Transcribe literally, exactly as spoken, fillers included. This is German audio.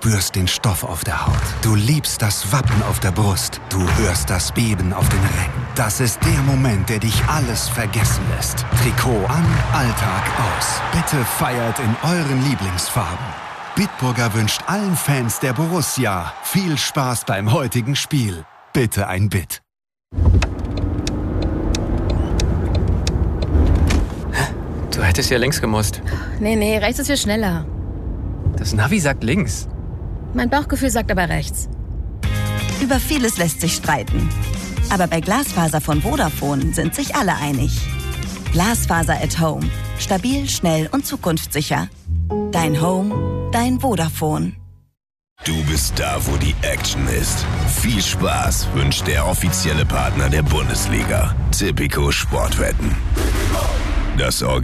spürst den Stoff auf der Haut. Du liebst das Wappen auf der Brust. Du hörst das Beben auf den Rängen. Das ist der Moment, der dich alles vergessen lässt. Trikot an, Alltag aus. Bitte feiert in euren Lieblingsfarben. Bitburger wünscht allen Fans der Borussia viel Spaß beim heutigen Spiel. Bitte ein Bit. Du hättest ja links gemusst. Nee, nee, rechts ist viel schneller. Das Navi sagt links. Mein Bauchgefühl sagt aber rechts. Über vieles lässt sich streiten. Aber bei Glasfaser von Vodafone sind sich alle einig. Glasfaser at Home. Stabil, schnell und zukunftssicher. Dein Home, dein Vodafone. Du bist da, wo die Action ist. Viel Spaß wünscht der offizielle Partner der Bundesliga. Tipico Sportwetten. Das Organ